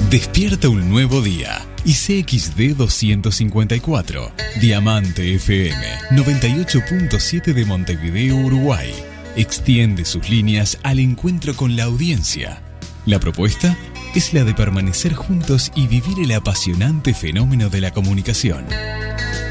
Despierta un nuevo día y CXD 254, Diamante FM 98.7 de Montevideo, Uruguay. Extiende sus líneas al encuentro con la audiencia. La propuesta es la de permanecer juntos y vivir el apasionante fenómeno de la comunicación.